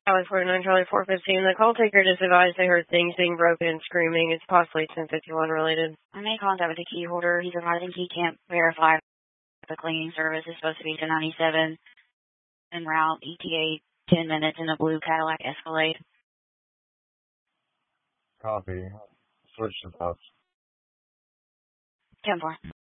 Charlie 49, Charlie 415. The call taker just advised they heard things being broken and screaming. It's possibly 1051 related. I made contact with the key holder. He's advising he can't verify the cleaning service is supposed to be to 97 en route, ETA 10 minutes in a blue Cadillac Escalade. Copy. Switch to bus. 10-4.